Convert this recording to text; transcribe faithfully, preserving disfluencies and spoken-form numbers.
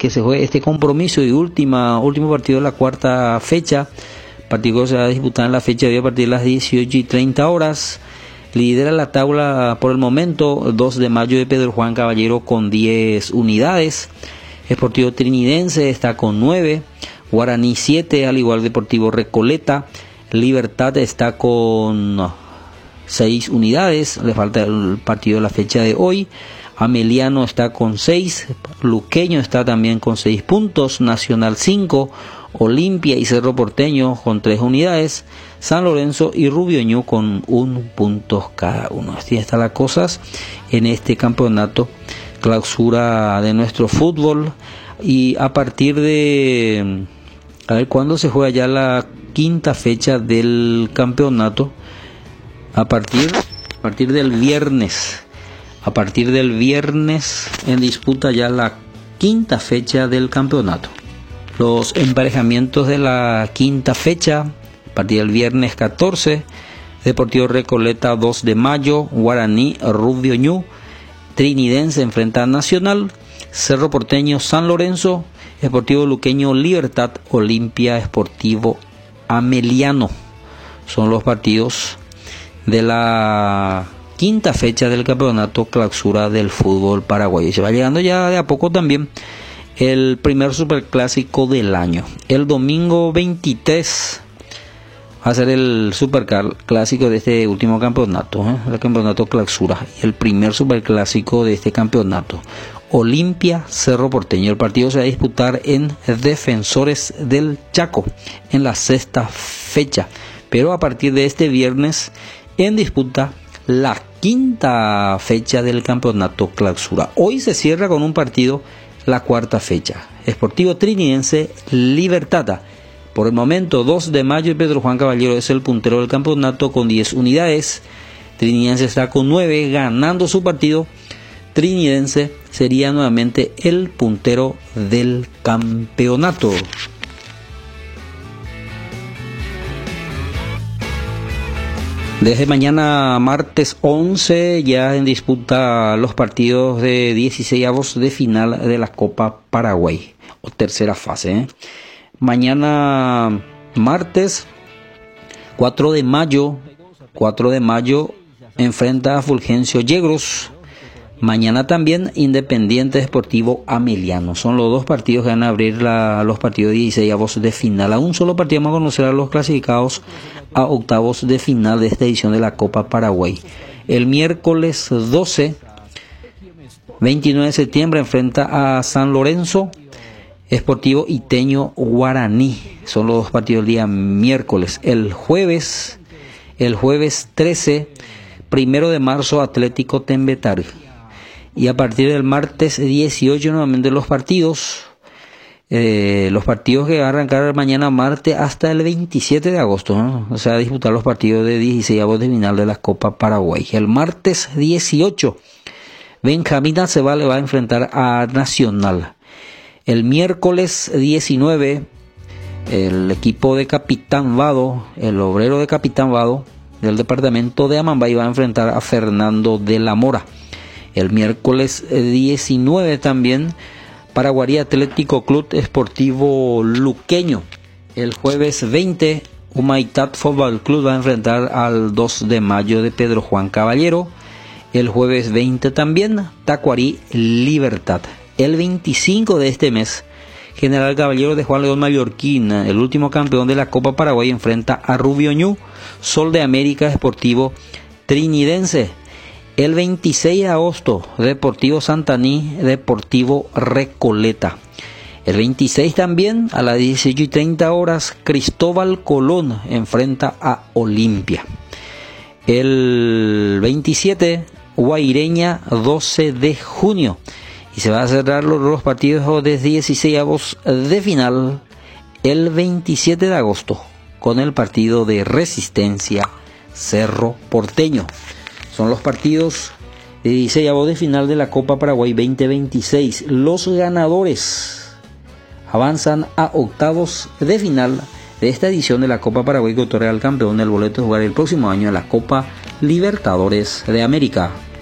que se juegue este compromiso y última, último partido de la cuarta fecha. Partido que se va a disputar en la fecha de hoy a partir de las dieciocho y treinta horas. Lidera la tabla por el momento dos de mayo de Pedro Juan Caballero con diez unidades. Sportivo Trinidense está con nueve. Guaraní siete, al igual Deportivo Recoleta. Libertad está con seis unidades. Le falta el partido de la fecha de hoy. Ameliano está con seis. Luqueño está también con seis puntos. Nacional cinco. Olimpia y Cerro Porteño con tres unidades, San Lorenzo y Rubio Ñu con un punto cada uno. Así están las cosas en este campeonato clausura de nuestro fútbol. Y a partir de, a ver cuándo se juega ya la quinta fecha del campeonato, a partir, a partir del viernes, a partir del viernes en disputa ya la quinta fecha del campeonato. Los emparejamientos de la quinta fecha, a partir del viernes catorce, Deportivo Recoleta dos de mayo, Guaraní Rubio Ñu, Trinidense enfrenta a Nacional, Cerro Porteño San Lorenzo, Sportivo Luqueño Libertad, Olimpia Sportivo Ameliano. Son los partidos de la quinta fecha del campeonato clausura del fútbol paraguayo. Se va llegando ya de a poco también el primer superclásico del año. El domingo veintitrés va a ser el superclásico de este último campeonato, ¿eh? el campeonato clausura, el primer superclásico de este campeonato. Olimpia Cerro Porteño. El partido se va a disputar en Defensores del Chaco en la sexta fecha, pero a partir de este viernes en disputa la quinta fecha del campeonato clausura. Hoy se cierra con un partido la cuarta fecha. Sportivo Trinidense Libertad. Por el momento dos de mayo y Pedro Juan Caballero es el puntero del campeonato con diez unidades. Trinidense está con nueve, ganando su partido. Trinidense sería nuevamente el puntero del campeonato. Desde mañana martes once ya en disputa los partidos de dieciseisavos de final de la Copa Paraguay, o tercera fase. ¿eh? Mañana martes cuatro de mayo, cuatro de mayo enfrenta a Fulgencio Yegros. Mañana también Independiente Deportivo Ameliano. Son los dos partidos que van a abrir la, los partidos de dieciseisavos de final. A un solo partido vamos a conocer a los clasificados a octavos de final de esta edición de la Copa Paraguay. El miércoles doce, veintinueve de septiembre enfrenta a San Lorenzo, Sportivo Iteño Guaraní. Son los dos partidos del día miércoles. El jueves, el jueves trece, primero de marzo, Atlético Tembetari. Y a partir del martes dieciocho nuevamente los partidos, eh, los partidos que van a arrancar mañana martes hasta el veintisiete de agosto, ¿no? O sea, a disputar los partidos de dieciseisavos de final de la Copa Paraguay. El martes dieciocho, Benjamín Acebal le va a enfrentar a Nacional. El miércoles diecinueve, el equipo de Capitán Vado, el obrero de Capitán Vado del departamento de Amambay va a enfrentar a Fernando de la Mora. El miércoles diecinueve también Paraguarí Atlético Club Esportivo Luqueño. El jueves veinte Humaitat Fútbol Club va a enfrentar al dos de mayo de Pedro Juan Caballero. El jueves veinte también Tacuarí Libertad. El veinticinco de este mes General Caballero de Juan León Mallorquín, el último campeón de la Copa Paraguay, enfrenta a Rubio Ñu, Sol de América Esportivo Trinidense. El veintiséis de agosto, Deportivo Santaní, Deportivo Recoleta. El veintiséis también, a las dieciocho y treinta horas, Cristóbal Colón enfrenta a Olimpia. El veintisiete, Guaireña, doce de junio. Y se va a cerrar los, los partidos de dieciseisavos de final el veintisiete de agosto con el partido de Resistencia Cerro Porteño. Son los partidos de dieciseisavos de final de la Copa Paraguay veinte veintiséis. Los ganadores avanzan a octavos de final de esta edición de la Copa Paraguay que otorga al campeón el boleto de jugar el próximo año en la Copa Libertadores de América.